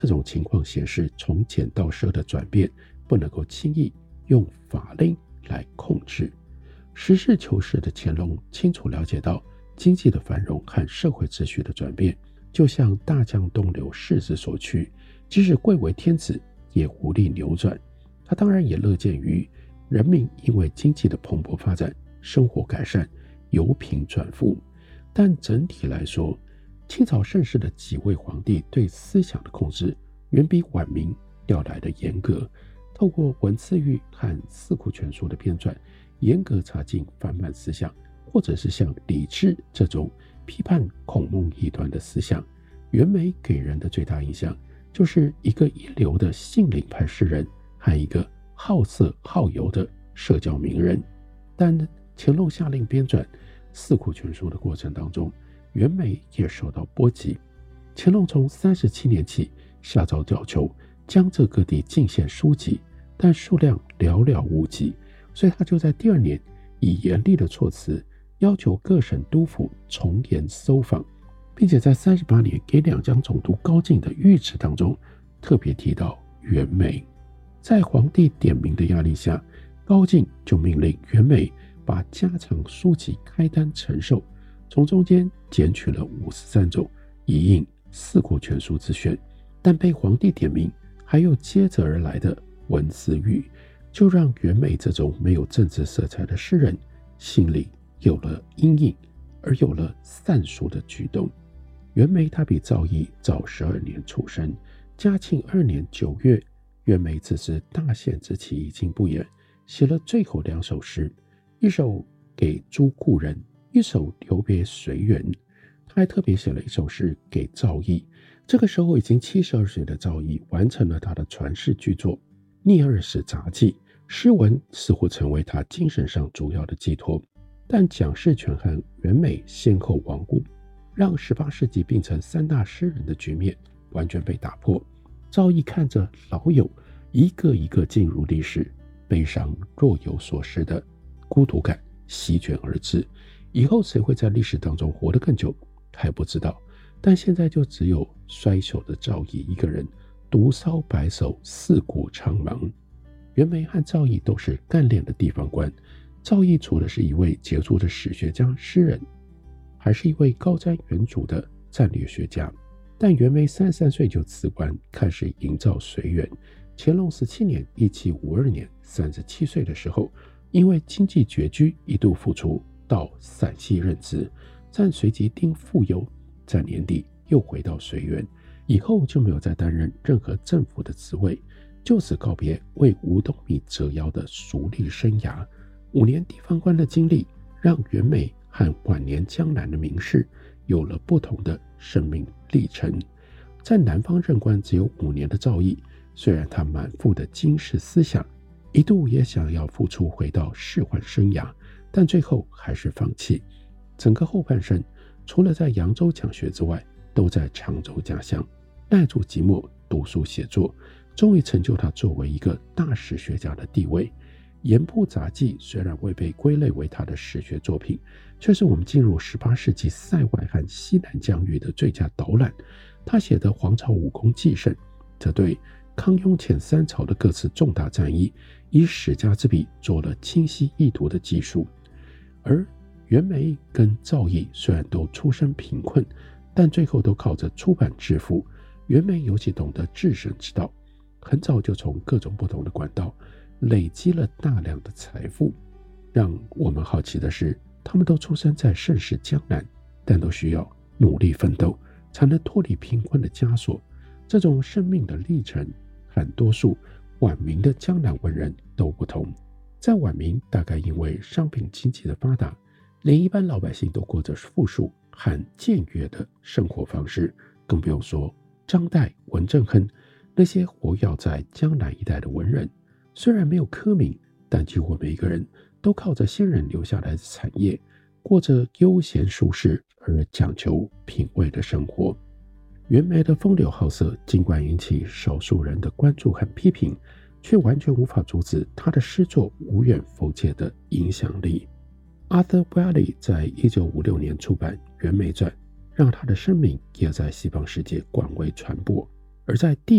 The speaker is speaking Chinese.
这种情况显示，从俭到奢的转变不能够轻易用法令来控制。实事求是的乾隆清楚了解到，经济的繁荣和社会秩序的转变，就像大江东流，势之所趋，即使贵为天子，也无力扭转。他当然也乐见于人民因为经济的蓬勃发展，生活改善，由贫转富。但整体来说，清朝盛世的几位皇帝对思想的控制，远比晚明要来的严格。透过文字狱和《四库全书》的编撰，严格查禁反满思想，或者是像李治这种批判孔孟异端的思想。袁枚给人的最大印象，就是一个一流的性领派诗人和一个好色好游的社交名人。但乾隆下令编撰《四库全书》的过程当中，袁枚也受到波及。乾隆从37年起下诏要求江浙各地进献书籍，但数量寥寥无几，所以他就在第2年以严厉的措辞要求各省督府从严搜访，并且在38年给两江总督高进的谕旨当中特别提到袁枚。在皇帝点名的压力下，高进就命令袁枚把家常书籍开单陈售，从中间拣取了53种以应四库全书之选。但被皇帝点名还有接着而来的文字狱，就让袁枚这种没有政治色彩的诗人心里有了阴影，而有了散书的举动。袁枚他比赵翼早12年出生，嘉庆2年9月，袁枚自知大限之期已经不远，写了最后2首诗，一首给诸故人，一首留别随园。他还特别写了一首诗给赵翼。这个时候已经72岁的赵翼完成了他的传世巨作《聂二世杂记》，诗文似乎成为他精神上主要的寄托。但蒋士权和袁枚先后亡故，让18世纪并成3大诗人的局面完全被打破。赵翼看着老友一个一个进入历史，悲伤若有所失的孤独感席卷而至。以后谁会在历史当中活得更久还不知道，但现在就只有衰朽的赵翼一个人独搔白首，四顾苍茫。袁枚和赵翼都是干练的地方官，赵翼除了是一位杰出的史学家诗人，还是一位高瞻远瞩的战略学家。但袁枚33岁就辞官，开始营造随园。乾隆17年1752年37岁的时候，因为经济拮据，一度复出到陕西任职，但随即丁复忧，在年底又回到随园，以后就没有再担任任何政府的职位，就此告别为五斗米折腰的俗吏生涯。5年地方官的经历，让袁枚和晚年江南的名士有了不同的生命历程。在南方任官只有5年的赵翼，虽然他满腹的经世思想，一度也想要复出回到仕宦生涯，但最后还是放弃。整个后半生，除了在扬州讲学之外，都在常州家乡耐住寂寞读书写作，终于成就他作为一个大史学家的地位。盐铺杂记虽然未被归类为他的史学作品，却是我们进入18世纪塞外和西南疆域的最佳导览。他写的《黄巢武功纪胜》，则对康雍乾3朝的各次重大战役，以史家之笔做了清晰易读的记述。而袁枚跟赵翼虽然都出身贫困，但最后都靠着出版致富。袁枚尤其懂得治省之道，很早就从各种不同的管道累积了大量的财富。让我们好奇的是，他们都出生在盛世江南，但都需要努力奋斗才能脱离贫困的枷锁。这种生命的历程和多数晚明的江南文人都不同。在晚明，大概因为商品经济的发达，连一般老百姓都过着富庶和僭越的生活方式，更不用说张岱、文正亨那些活跃在江南一带的文人。虽然没有科名，但几乎每一个人都靠着先人留下来的产业，过着悠闲舒适而讲求品味的生活。袁枚的风流好色，尽管引起少数人的关注和批评，却完全无法阻止他的诗作无远弗届的影响力。Arthur Welly 在1956年出版《袁枚传》，让他的声名也在西方世界广为传播。 而在